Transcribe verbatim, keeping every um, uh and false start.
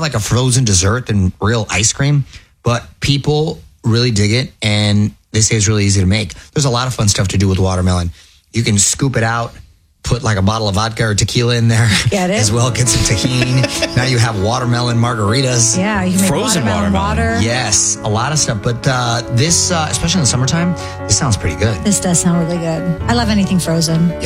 of like a frozen dessert than real ice cream, but people really dig it, and they say it's really easy to make. There's a lot of fun stuff to do with watermelon. You can scoop it out, put like a bottle of vodka or tequila in there. Get it? As well, get some tahini. Now you have watermelon margaritas. Yeah, you can make Frozen watermelon, watermelon. water. Yes, a lot of stuff. But uh, this, uh, especially in the summertime, this sounds pretty good. This does sound really good. I love anything frozen. Yep.